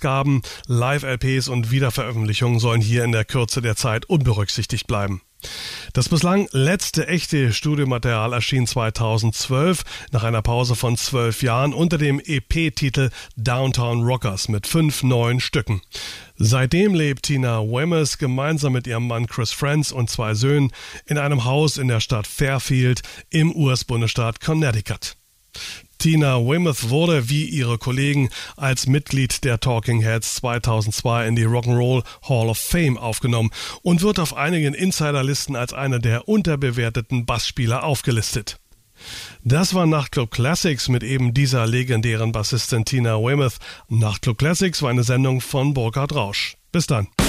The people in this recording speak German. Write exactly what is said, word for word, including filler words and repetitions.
Ausgaben, Live-L Ps und Wiederveröffentlichungen sollen hier in der Kürze der Zeit unberücksichtigt bleiben. Das bislang letzte echte Studiomaterial erschien zweitausendzwölf nach einer Pause von zwölf Jahren unter dem E P-Titel Downtown Rockers mit fünf neuen Stücken. Seitdem lebt Tina Weymouth gemeinsam mit ihrem Mann Chris Friends und zwei Söhnen in einem Haus in der Stadt Fairfield im U S-Bundesstaat Connecticut. Tina Weymouth wurde, wie ihre Kollegen, als Mitglied der Talking Heads zweitausendzwei in die Rock'n'Roll Hall of Fame aufgenommen und wird auf einigen Insiderlisten als einer der unterbewerteten Bassspieler aufgelistet. Das war Nachtclub Classics mit eben dieser legendären Bassistin Tina Weymouth. Nachtclub Classics war eine Sendung von Burkhard Rausch. Bis dann.